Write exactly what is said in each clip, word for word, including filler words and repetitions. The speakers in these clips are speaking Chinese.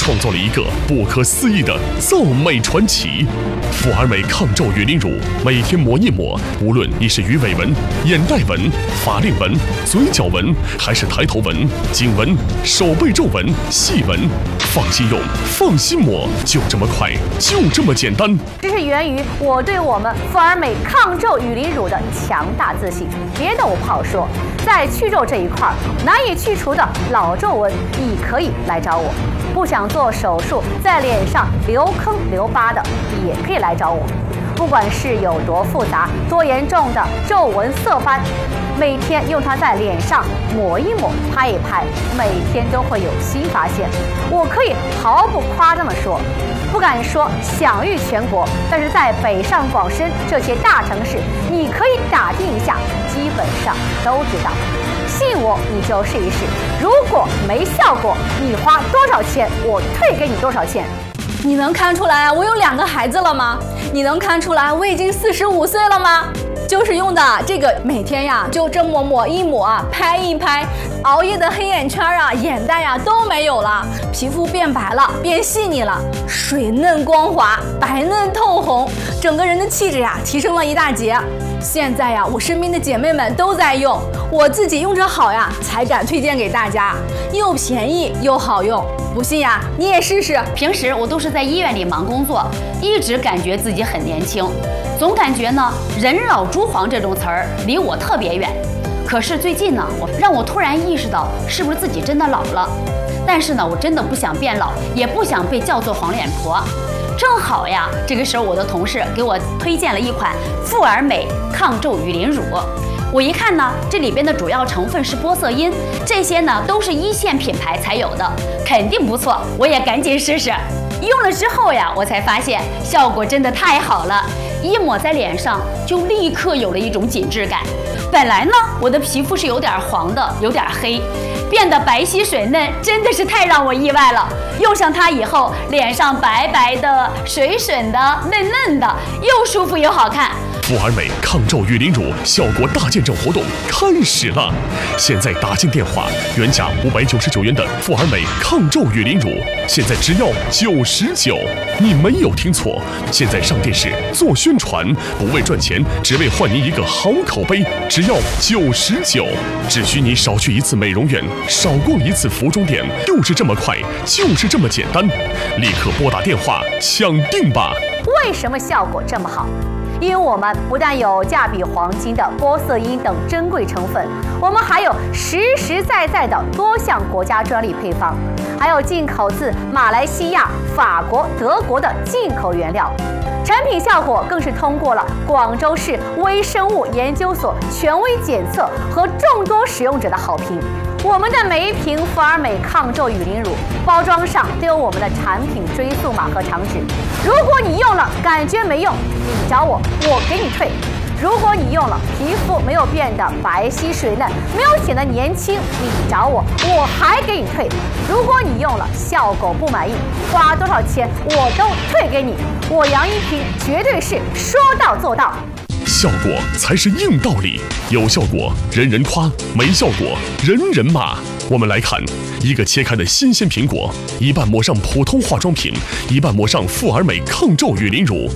创造了一个不可思议的造美传奇。富而美抗皱鱼鳞乳，每天抹一抹，无论你是鱼尾纹、眼袋纹、法令纹、嘴角纹，还是抬头纹、颈纹、手背皱纹、细纹，放心用，放心抹，就这么快，就这么简单。 这是源于我对我们富而美抗皱鱼鳞乳的强大自信。别的我不好说，在去皱这一块难以去除的老皱纹，你可以来找我。不想做手术，在脸上留坑留疤的，也可以来找我。不管是有多复杂、多严重的皱纹色斑，每天用它在脸上抹一抹、拍一拍，每天都会有新发现。我可以毫不夸张地说，不敢说享誉全国，但是在北上广深这些大城市，你可以打听一下，基本上都知道。信我，你就试一试。如果没效果，你花多少钱，我退给你多少钱。 你能看出来我有两个孩子了吗？你能看出来我已经四十五岁了吗？就是用的这个，每天呀就这么抹一抹啊，拍一拍，熬夜的黑眼圈啊、眼袋啊都没有了，皮肤变白了，变细腻了，水嫩光滑，白嫩透红，整个人的气质呀提升了一大截。现在呀，我身边的姐妹们都在用，我自己用着好呀，才敢推荐给大家，又便宜又好用。不信呀，你也试试。 平时我都是在医院里忙工作，一直感觉自己很年轻，总感觉呢“人老珠黄”这种词儿离我特别远。可是最近呢，我让我突然意识到，是不是自己真的老了？但是呢，我真的不想变老，也不想被叫做黄脸婆。正好呀，这个时候我的同事给我推荐了一款富而美抗皱鱼鳞乳。我一看呢，这里边的主要成分是玻色因，这些呢都是一线品牌才有的，肯定不错。我也赶紧试试。用了之后呀，我才发现效果真的太好了，一抹在脸上就立刻有了一种紧致感。本来呢，我的皮肤是有点黄的，有点黑，变得白皙水嫩，真的是太让我意外了。用上它以后，脸上白白的、水水的、嫩嫩的，又舒服又好看。 富而美抗皱鱼鳞乳效果大见证活动开始了！现在打进电话，原价五百九十九元的富而美抗皱鱼鳞乳，现在只要九十九。你没有听错，现在上电视做宣传，不为赚钱，只为换您一个好口碑，只要九十九。只需你少去一次美容院，少逛一次服装店，就是这么快，就是这么简单。立刻拨打电话抢定吧！ 为什么效果这么好？因为我们不但有价比黄金的玻色因等珍贵成分，我们还有实实在在的多项国家专利配方，还有进口自马来西亚、法国、德国的进口原料。产品效果更是通过了广州市微生物研究所权威检测和众多使用者的好评。我们的每一瓶富而美抗皱鱼鳞乳包装上都有我们的产品追溯码和厂址。如果你用了感觉没用，你找我，我给你退。如果你用了皮肤没有变得白皙水嫩，没有显得年轻，你找我，我还给你退。如果你用了效果不满意，花多少钱我都退给你。我杨一平绝对是说到做到。 效果才是硬道理，有效果人人夸，没效果人人骂。我们来看，一个切开的新鲜苹果，一半抹上普通化妆品，一半抹上富而美抗皱鱼鳞乳。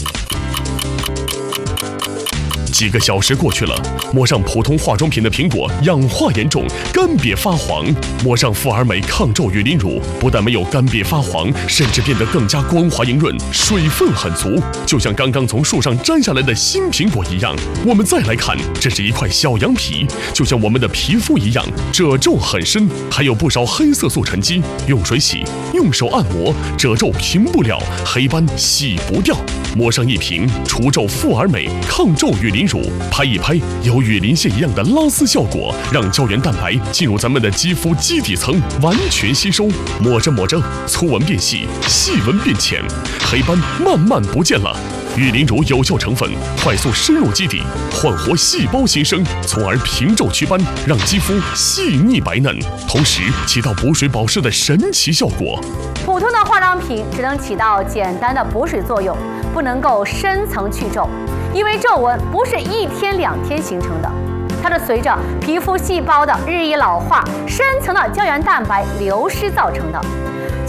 几个小时过去了，抹上普通化妆品的苹果氧化严重，干瘪发黄；抹上富而美抗皱鱼鳞乳，不但没有干瘪发黄，甚至变得更加光滑莹润，水分很足，就像刚刚从树上摘下来的新苹果一样。我们再来看，这是一块小羊皮，就像我们的皮肤一样，褶皱很深，还有不少黑色素沉积。用水洗，用手按摩，褶皱平不了，黑斑洗不掉。抹上一瓶除皱富而美抗皱鱼鳞乳，拍一拍，有雨鳞线一样的拉丝效果，让胶原蛋白进入咱们的肌肤基底层，完全吸收。抹着抹着，粗纹变细，细纹变浅，黑斑慢慢不见了。鱼鳞乳有效成分快速深入基底，焕活细胞新生，从而平皱祛斑，让肌肤细腻白嫩，同时起到补水保湿的神奇效果。 普通的化妆品只能起到简单的补水作用，不能够深层去皱，因为皱纹不是一天两天形成的，它是随着皮肤细胞的日益老化，深层的胶原蛋白流失造成的。